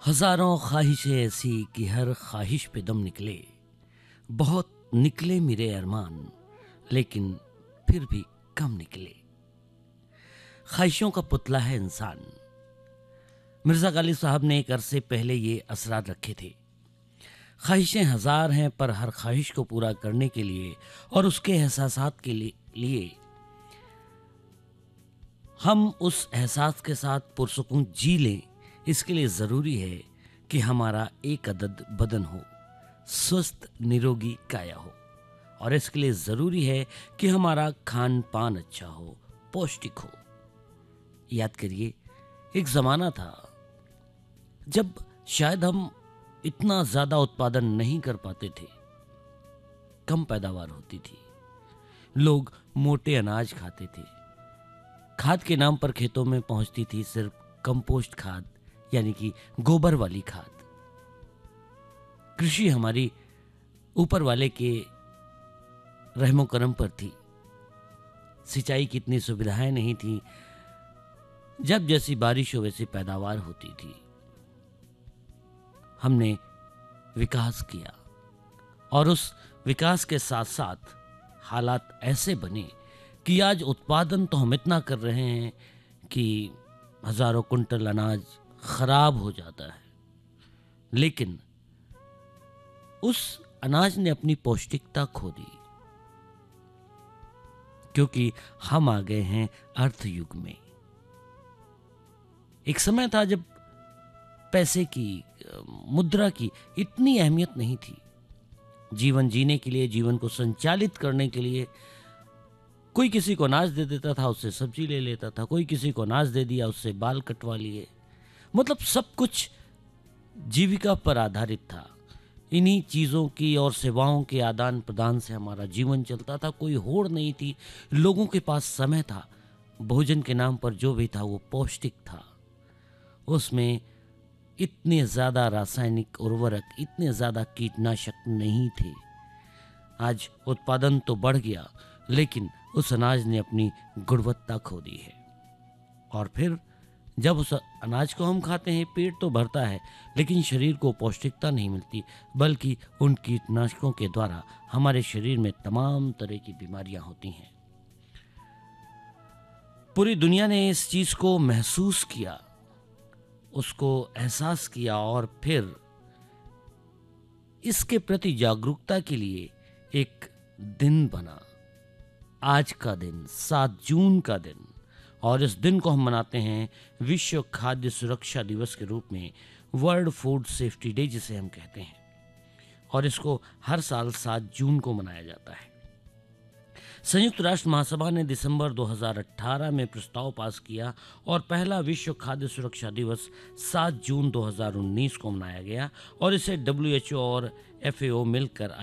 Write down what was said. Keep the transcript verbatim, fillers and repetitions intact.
हजारों ख्वाहिशें ऐसी कि हर ख्वाहिश पे दम निकले। बहुत निकले मेरे अरमान, लेकिन फिर भी कम निकले। ख्वाहिशों का पुतला है इंसान। मिर्जा गालिब साहब ने एक अरसे पहले ये असरार रखे थे। ख्वाहिशें हजार हैं, पर हर ख्वाहिश को पूरा करने के लिए और उसके एहसासात के लिए, लिए हम उस एहसास के साथ पुरसुकून जी लें, इसके लिए ज़रूरी है कि हमारा एक अदद बदन हो, स्वस्थ निरोगी काया हो, और इसके लिए ज़रूरी है कि हमारा खान पान अच्छा हो, पौष्टिक हो। याद करिए, एक ज़माना था जब शायद हम इतना ज़्यादा उत्पादन नहीं कर पाते थे, कम पैदावार होती थी, लोग मोटे अनाज खाते थे, खाद के नाम पर खेतों में पहुंचती थी सिर्फ कंपोस्ट खाद, यानी कि गोबर वाली खाद। कृषि हमारी ऊपर वाले के रहमो करम पर थी। सिंचाई की इतनी सुविधाएं नहीं थी, जब जैसी बारिश हो वैसी पैदावार होती थी। हमने विकास किया और उस विकास के साथ साथ हालात ऐसे बने कि आज उत्पादन तो हम इतना कर रहे हैं कि हजारों कुंटल अनाज खराब हो जाता है, लेकिन उस अनाज ने अपनी पौष्टिकता खो दी, क्योंकि हम आ गए हैं अर्थ युग में। एक समय था जब पैसे की, मुद्रा की इतनी अहमियत नहीं थी। जीवन जीने के लिए, जीवन को संचालित करने के लिए कोई किसी को अनाज दे देता था, उससे सब्जी ले लेता था, कोई किसी को अनाज दे दिया, उससे बाल कटवा लिए। मतलब सब कुछ जीविका पर आधारित था। इन्हीं चीज़ों की और सेवाओं के आदान प्रदान से हमारा जीवन चलता था। कोई होड़ नहीं थी, लोगों के पास समय था। भोजन के नाम पर जो भी था वो पौष्टिक था। उसमें इतने ज़्यादा रासायनिक उर्वरक, इतने ज़्यादा कीटनाशक नहीं थे। आज उत्पादन तो बढ़ गया, लेकिन उस अनाज ने अपनी गुणवत्ता खो दी है। और फिर जब उस अनाज को हम खाते हैं, पेट तो भरता है, लेकिन शरीर को पौष्टिकता नहीं मिलती, बल्कि उन कीटनाशकों के द्वारा हमारे शरीर में तमाम तरह की बीमारियां होती हैं। पूरी दुनिया ने इस चीज को महसूस किया, उसको एहसास किया, और फिर इसके प्रति जागरूकता के लिए एक दिन बना। आज का दिन सात जून का दिन, और इस दिन को हम मनाते हैं विश्व खाद्य सुरक्षा दिवस के रूप में, वर्ल्ड फूड सेफ्टी डे जिसे हम कहते हैं, और इसको हर साल सात जून को मनाया जाता है। संयुक्त राष्ट्र महासभा ने दिसंबर दो हज़ार अठारह में प्रस्ताव पास किया और पहला विश्व खाद्य सुरक्षा दिवस सात जून दो हज़ार उन्नीस को मनाया गया, और इसे डब्ल्यू एच ओ और एफ ए ओ मिलकर